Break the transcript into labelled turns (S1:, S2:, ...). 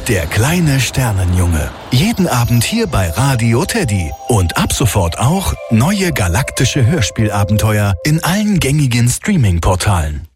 S1: der kleine Sternenjunge. Jeden Abend hier bei Radio Teddy. Und ab sofort auch neue galaktische Hörspielabenteuer in allen gängigen Streaming-Portalen.